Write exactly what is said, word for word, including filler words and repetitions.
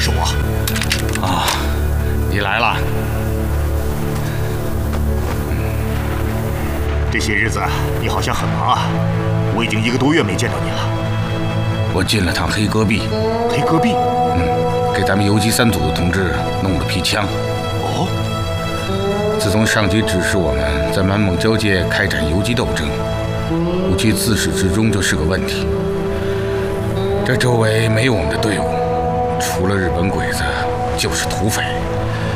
是我。 啊，你来了。 这些日子你好像很忙啊，我已经一个多月没见到你了。 我进了趟黑戈壁。 黑戈壁？ 嗯，给咱们游击三组的同志弄了批枪。 哦。 自从上级指示我们在满蒙交界开展游击斗争，武器自始至终就是个问题。这周围没有我们的队伍，除了日本鬼子就是土匪。